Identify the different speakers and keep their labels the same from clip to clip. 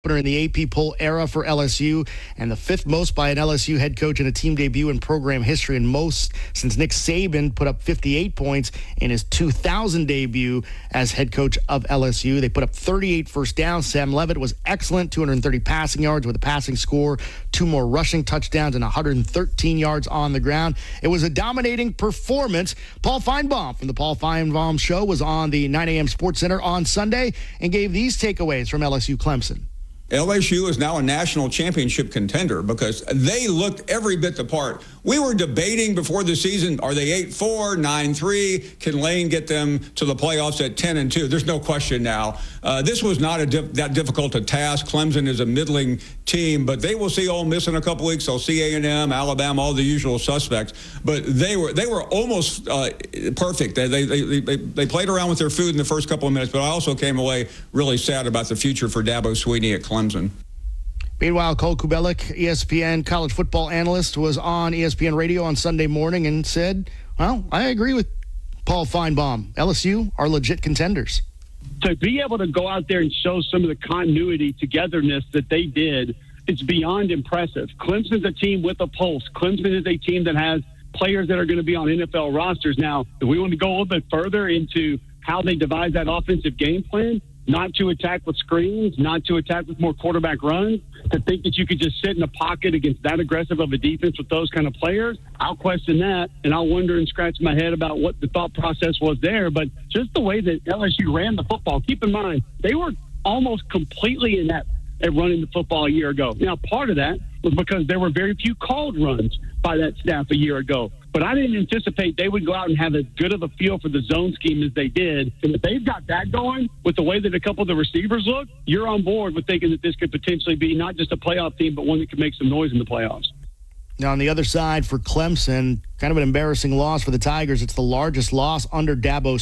Speaker 1: in the AP poll era for LSU and the fifth most by an LSU head coach in a team debut in program history, and most since Nick Saban put up 58 points in his 2000 debut as head coach of LSU. They put up 38 first downs. Sam Levitt was excellent, 230 passing yards with a passing score, 2 more rushing touchdowns, and 113 yards on the ground. It was a dominating performance. Paul Feinbaum from the Paul Feinbaum Show was on the 9 a.m. Sports Center on Sunday and gave these takeaways from LSU Clemson.
Speaker 2: LSU is now a national championship contender because they looked every bit the part. We were debating before the season, are they 8-4, 9-3? Can Lane get them to the playoffs at 10-2? There's no question now. This was not that difficult a task. Clemson is a middling team, but they will see Ole Miss in a couple weeks. They'll see A&M, Alabama, all the usual suspects. But they were almost perfect. They played around with their food in the first couple of minutes, but I also came away really sad about the future for Dabo Swinney at Clemson.
Speaker 1: Meanwhile, Cole Kubelik, ESPN college football analyst, was on ESPN Radio on Sunday morning and said, well, I agree with Paul Feinbaum. LSU are legit contenders.
Speaker 3: To be able to go out there and show some of the continuity, togetherness that they did, it's beyond impressive. Clemson's a team with a pulse. Clemson is a team that has players that are going to be on NFL rosters. Now, if we want to go a little bit further into how they devise that offensive game plan, not to attack with screens, not to attack with more quarterback runs, to think that you could just sit in a pocket against that aggressive of a defense with those kind of players, I'll question that, and I'll wonder and scratch my head about what the thought process was there. But just the way that LSU ran the football, keep in mind, they were almost completely inept at running the football a year ago. Now, part of that was because there were very few called runs by that staff a year ago. But I didn't anticipate they would go out and have as good of a feel for the zone scheme as they did. And if they've got that going with the way that a couple of the receivers look, you're on board with thinking that this could potentially be not just a playoff team, but one that could make some noise in the playoffs.
Speaker 1: Now, on the other side for Clemson, kind of an embarrassing loss for the Tigers. It's the largest loss under Dabo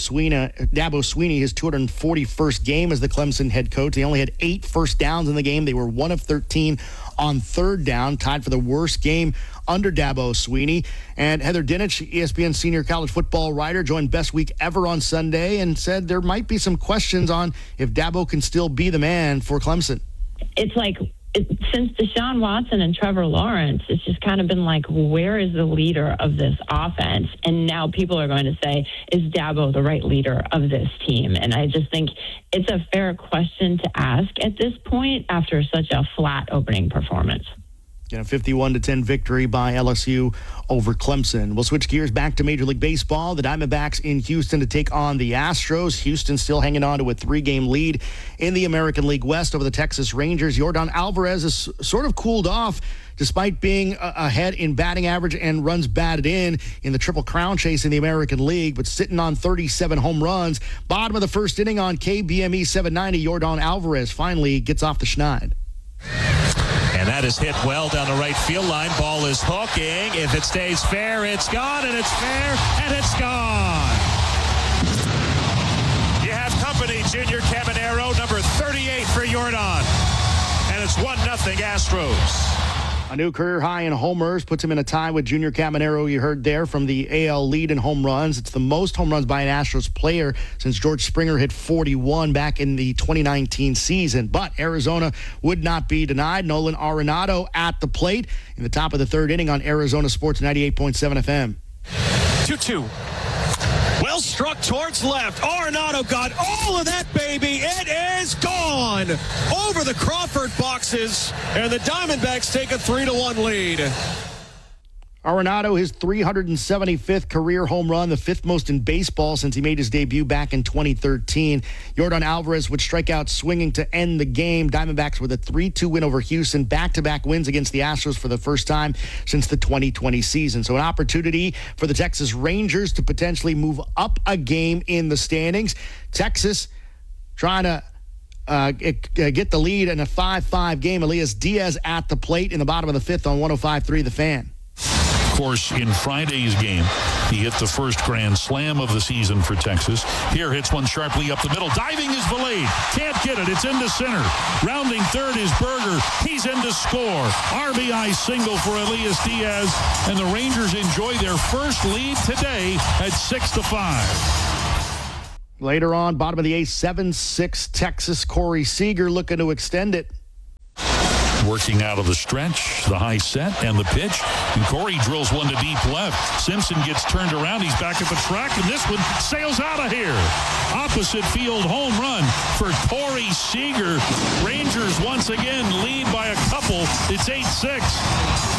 Speaker 1: Swinney, his 241st game as the Clemson head coach. They only had 8 first downs in the game. They were 1 of 13 on third down, tied for the worst game under Dabo Swinney. And Heather Dinich, ESPN senior college football writer, joined Best Week Ever on Sunday and said there might be some questions on if Dabo can still be the man for Clemson.
Speaker 4: It's like, since Deshaun Watson and Trevor Lawrence, it's just kind of been like, where is the leader of this offense? And now people are going to say, is Dabo the right leader of this team? And I just think it's a fair question to ask at this point after such a flat opening performance.
Speaker 1: A 51-10 victory by LSU over Clemson. We'll switch gears back to Major League Baseball. The Diamondbacks in Houston to take on the Astros. Houston still hanging on to a 3-game lead in the American League West over the Texas Rangers. Yordan Alvarez has sort of cooled off despite being ahead in batting average and runs batted in the Triple Crown chase in the American League, but sitting on 37 home runs. Bottom of the first inning on KBME 790, Yordan Alvarez finally gets off the schneid.
Speaker 5: And that is hit well down the right field line. Ball is hooking. If it stays fair, it's gone, and it's fair, and it's gone. You have company, Junior Caminero, number 38 for Yordan. And it's 1-0 Astros.
Speaker 1: A new career high in homers puts him in a tie with Junior Caminero, you heard there, from the AL lead in home runs. It's the most home runs by an Astros player since George Springer hit 41 back in the 2019 season. But Arizona would not be denied. Nolan Arenado at the plate in the top of the third inning on Arizona Sports 98.7 FM.
Speaker 5: 2-2. Well struck towards left. Arenado got all of that, baby. It is gone over the Crawford boxes, and the Diamondbacks take a 3-1 lead.
Speaker 1: Arenado, his 375th career home run, the 5th most in baseball since he made his debut back in 2013. Yordan Alvarez would strike out swinging to end the game. Diamondbacks with a 3-2 win over Houston, back-to-back wins against the Astros for the first time since the 2020 season. So an opportunity for the Texas Rangers to potentially move up a game in the standings. Texas trying to get the lead in a 5-5 game. Elias Diaz at the plate in the bottom of the 5th on 105.3 The Fan.
Speaker 6: Of course, in Friday's game, he hit the first grand slam of the season for Texas. Here hits one sharply up the middle. Diving is Valade. Can't get it. It's into center. Rounding third is Berger. He's in to score. RBI single for Elias Diaz. And the Rangers enjoy their first lead today at 6-5.
Speaker 1: Later on, bottom of the 8th, 7-6 Texas. Corey Seager looking to extend it.
Speaker 6: Working out of the stretch, the high set, and the pitch. And Corey drills one to deep left. Simpson gets turned around. He's back at the track, and this one sails out of here. Opposite field home run for Corey Seager. Rangers once again lead by a couple. It's 8-6.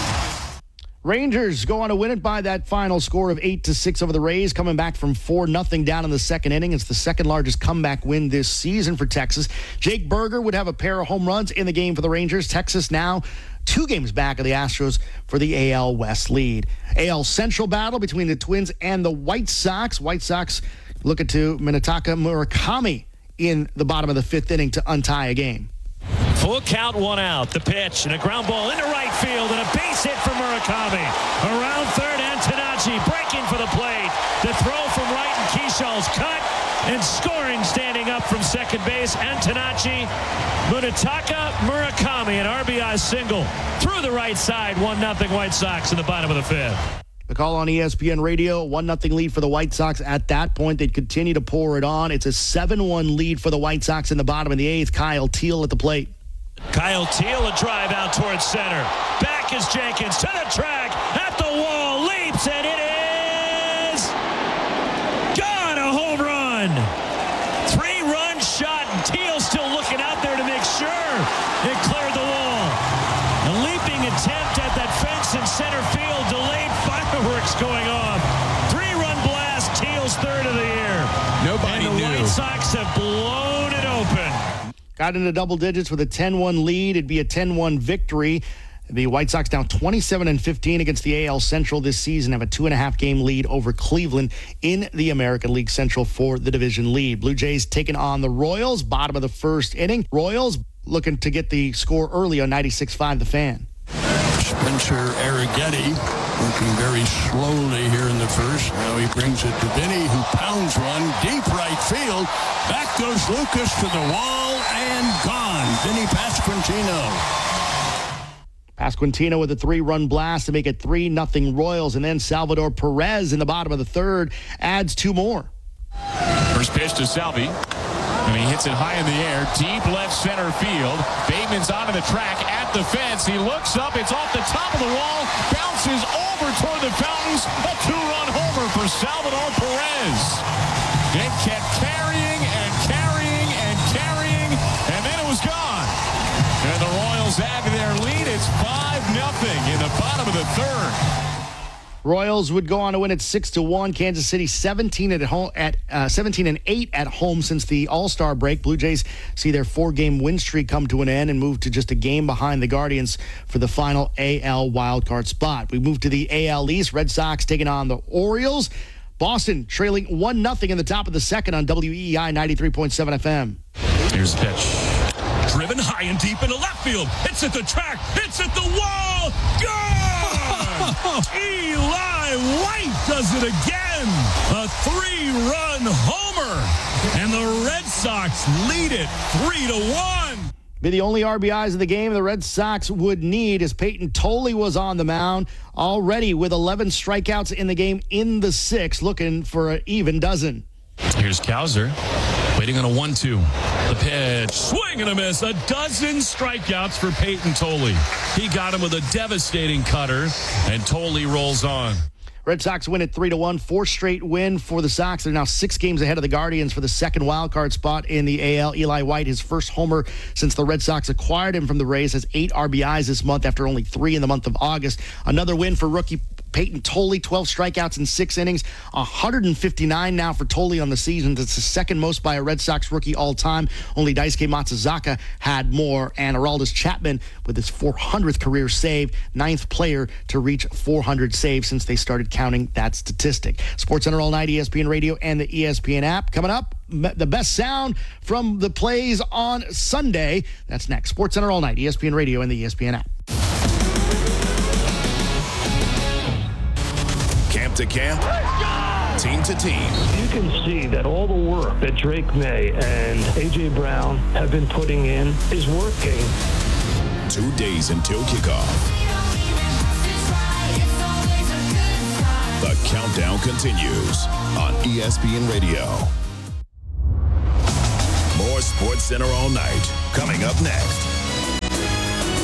Speaker 1: Rangers go on to win it by that final score of 8-6 over the Rays, coming back from 4-0 down in the second inning. It's the second largest comeback win this season for Texas. Jake Berger would have a pair of home runs in the game for the Rangers. Texas now 2 games back of the Astros for the AL West lead. AL Central battle between the Twins and the White Sox. White Sox looking to Minetaka Murakami in the bottom of the 5th inning to untie a game.
Speaker 5: Full count, 1 out. The pitch and a ground ball into right field and a base hit for Murakami. Around third, Antonacci breaking for the plate. The throw from right and Keyshal's cut and scoring standing up from second base. Antonacci, Munetaka Murakami, an RBI single through the right side. 1-0 White Sox in the bottom of the 5th.
Speaker 1: The call on ESPN Radio, 1-0 lead for the White Sox. At that point, they'd continue to pour it on. It's a 7-1 lead for the White Sox in the bottom of the 8th. Kyle Teel at the plate.
Speaker 5: Kyle Teel, a drive out towards center. Back is Jenkins to the track, at the wall, leaps, and it is gone, a home run. 3-run shot, and Teel still looking out there to make sure it cleared the wall. A leaping attempt at that fence in center field, delayed fireworks going off. 3-run blast, Teal's third of the year.
Speaker 7: Nobody
Speaker 5: and the
Speaker 7: knew.
Speaker 5: White Sox have blown it open.
Speaker 1: Got into double digits with a 10-1 lead. It'd be a 10-1 victory. The White Sox down 27-15 against the AL Central this season, have a 2.5-game lead over Cleveland in the American League Central for the division lead. Blue Jays taking on the Royals, bottom of the 1st inning. Royals looking to get the score early on 96.5 The Fan.
Speaker 7: Spencer Arrighetti working very slowly here in the first. Now he brings it to Vinny, who pounds one deep right field. Back goes Lucas to the wall and gone. Vinny Pasquantino.
Speaker 1: Pasquantino with a 3-run blast to make it 3-0 Royals. And then Salvador Perez in the bottom of the 3rd adds 2 more.
Speaker 8: First pitch to Salvi, and he hits it high in the air, deep left center field. Bateman's onto the track at the fence. He looks up, it's off the top of the wall, bounces over toward the fountains. A 2-run homer for Salvador Perez. It kept carrying and carrying and carrying, and then it was gone. And the Royals add to their lead. It's 5-0 in the bottom of the 3rd.
Speaker 1: Royals would go on to win at 6-1. Kansas City 17-8 at home since the All-Star break. Blue Jays see their 4-game win streak come to an end and move to just a game behind the Guardians for the final AL wildcard spot. We move to the AL East. Red Sox taking on the Orioles. Boston trailing 1-0 in the top of the 2nd on WEEI 93.7 FM.
Speaker 8: Here's the pitch.
Speaker 9: Driven high and deep into left field. It's at the track. It's at the wall. Gone! Eli White does it again. A 3-run homer. And the Red Sox lead it 3-1.
Speaker 1: Be the only RBIs of the game the Red Sox would need, as Peyton Tolley was on the mound already with 11 strikeouts in the game in the 6th, looking for an even dozen.
Speaker 9: Here's Cowser waiting on a 1-2. The pitch, swing and a miss. A dozen strikeouts for Peyton Tolley. He got him with a devastating cutter, and Tolley rolls on.
Speaker 1: Red Sox win at 3-1, 4th straight win for the Sox. They're now 6 games ahead of the Guardians for the 2nd wildcard spot in the AL. Eli White, his first homer since the Red Sox acquired him from the Rays, has 8 RBIs this month after only 3 in the month of August. Another win for rookie Peyton Tolley, 12 strikeouts in 6 innings, 159 now for Tolley on the season. That's the 2nd most by a Red Sox rookie all time. Only Daisuke Matsuzaka had more, and Aroldis Chapman with his 400th career save, 9th player to reach 400 saves since they started counting that statistic. SportsCenter all night, ESPN Radio and the ESPN app. Coming up, the best sound from the plays on Sunday. That's next. SportsCenter all night, ESPN Radio and the ESPN app.
Speaker 10: Camp to camp, team to team.
Speaker 11: You can see that all the work that Drake May and A.J. Brown have been putting in is working.
Speaker 10: 2 days until kickoff. The countdown continues on ESPN Radio. More SportsCenter all night coming up next.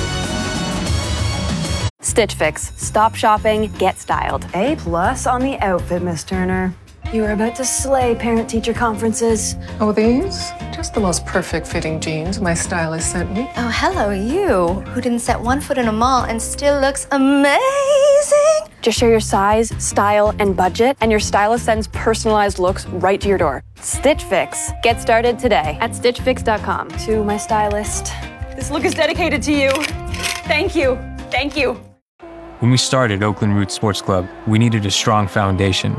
Speaker 12: Stitch Fix. Stop shopping, get styled.
Speaker 13: A+ on the outfit, Miss Turner. You were about to slay parent-teacher conferences.
Speaker 14: Oh, these? Just the most perfect fitting jeans my stylist sent me.
Speaker 15: Oh, hello, you, who didn't set one foot in a mall and still looks amazing.
Speaker 12: Just share your size, style, and budget, and your stylist sends personalized looks right to your door. Stitch Fix. Get started today at stitchfix.com.
Speaker 13: To my stylist, this look is dedicated to you. Thank you. Thank you.
Speaker 16: When we started Oakland Roots Sports Club, we needed a strong foundation.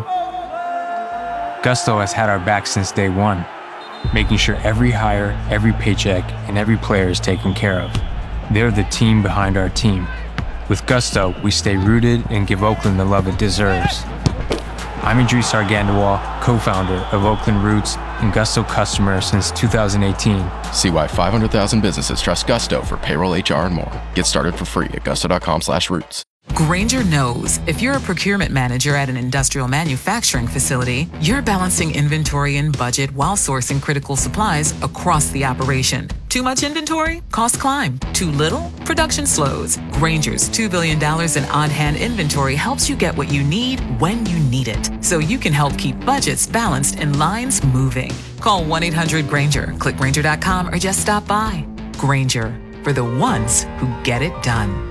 Speaker 16: Gusto has had our back since day one, making sure every hire, every paycheck, and every player is taken care of. They're the team behind our team. With Gusto, we stay rooted and give Oakland the love it deserves. I'm Idris Argandawal, co-founder of Oakland Roots and Gusto customer since 2018.
Speaker 17: See why 500,000 businesses trust Gusto for payroll, HR, and more. Get started for free at gusto.com/roots.
Speaker 18: Grainger knows if you're a procurement manager at an industrial manufacturing facility, you're balancing inventory and budget while sourcing critical supplies across the operation. Too much inventory? Costs climb. Too little? Production slows. Grainger's $2 billion in on-hand inventory helps you get what you need when you need it, so you can help keep budgets balanced and lines moving. Call 1-800-GRAINGER, click Grainger.com, or just stop by. Grainger, for the ones who get it done.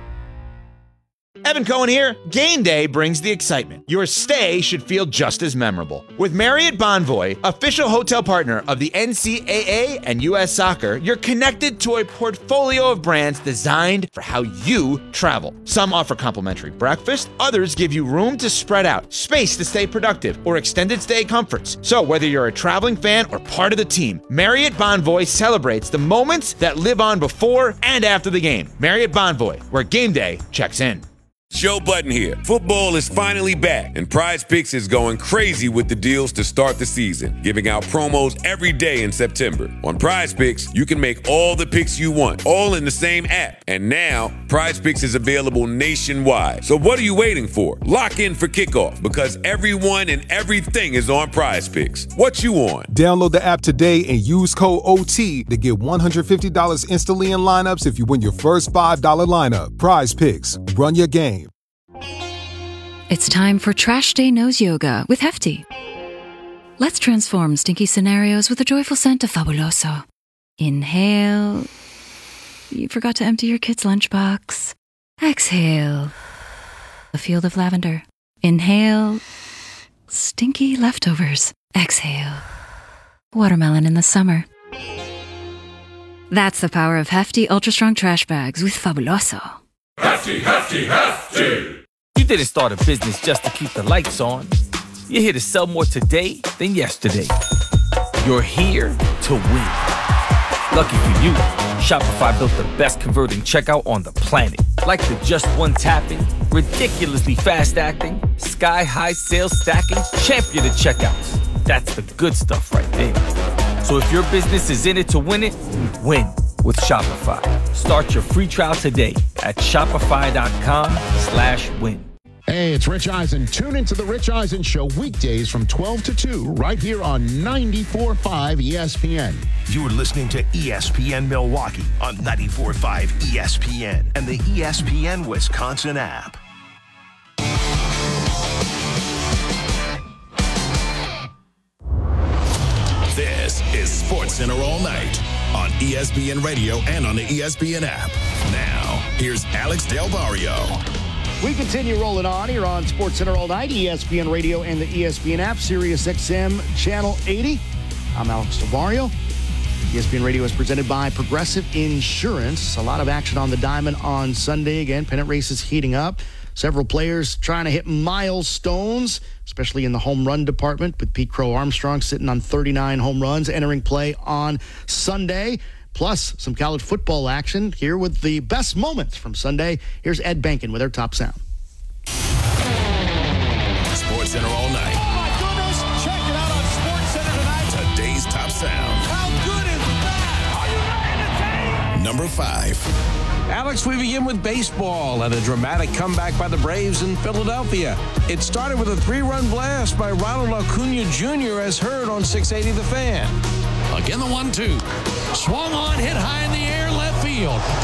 Speaker 19: Evan Cohen here. Game day brings the excitement. Your stay should feel just as memorable. With Marriott Bonvoy, official hotel partner of the NCAA and U.S. Soccer, you're connected to a portfolio of brands designed for how you travel. Some offer complimentary breakfast, others give you room to spread out, space to stay productive, or extended stay comforts. So whether you're a traveling fan or part of the team, Marriott Bonvoy celebrates the moments that live on before and after the game. Marriott Bonvoy, where game day checks in.
Speaker 20: Joe Budden here. Football is finally back, and Prize Picks is going crazy with the deals to start the season, giving out promos every day in September. On Prize Picks, you can make all the picks you want, all in the same app. And now, Prize Picks is available nationwide. So what are you waiting for? Lock in for kickoff, because everyone and everything is on Prize Picks. What you on?
Speaker 21: Download the app today and use code OT to get $150 instantly in lineups if you win your first $5 lineup. Prize Picks. Run your game.
Speaker 22: It's time for Trash Day Nose Yoga with Hefty. Let's transform stinky scenarios with a joyful scent of Fabuloso. Inhale. You forgot to empty your kid's lunchbox. Exhale. A field of lavender. Inhale. Stinky leftovers. Exhale. Watermelon in the summer. That's the power of Hefty Ultra Strong Trash Bags with Fabuloso.
Speaker 23: Hefty, Hefty, Hefty!
Speaker 24: You didn't start a business just to keep the lights on. You're here to sell more today than yesterday. You're here to win. Lucky for you, Shopify built the best converting checkout on the planet. Like the just one tapping, ridiculously fast acting, sky-high sales stacking, champion of checkouts. That's the good stuff right there. So if your business is in it to win it, win with Shopify. Start your free trial today at shopify.com/win.
Speaker 25: Hey, it's Rich Eisen. Tune into The Rich Eisen Show weekdays from 12 to 2 right here on 94.5 ESPN.
Speaker 10: You're listening to ESPN Milwaukee on 94.5 ESPN and the ESPN Wisconsin app. This is SportsCenter All Night on ESPN Radio and on the ESPN app. Now, here's Alex Del Barrio.
Speaker 1: We continue rolling on here on SportsCenter All Night, ESPN Radio and the ESPN app, Sirius XM Channel 80. I'm Alex Del Barrio. ESPN Radio is presented by Progressive Insurance. A lot of action on the diamond on Sunday. Again, pennant race is heating up. Several players trying to hit milestones, especially in the home run department, with Pete Crow Armstrong sitting on 39 home runs, entering play on Sunday. Plus, some college football action here with the best moments from Sunday. Here's Ed Bankin with our top sound.
Speaker 10: SportsCenter All Night.
Speaker 23: Oh, my goodness. Check it out on SportsCenter tonight.
Speaker 10: Today's top sound.
Speaker 23: How good is that? Are you ready to take?
Speaker 10: Number 5.
Speaker 26: Alex, we begin with baseball and a dramatic comeback by the Braves in Philadelphia. It started with a 3-run blast by Ronald Acuna Jr. as heard on 680 The Fan.
Speaker 9: Again, the 1-2. Swung on, hit high in the air, left field.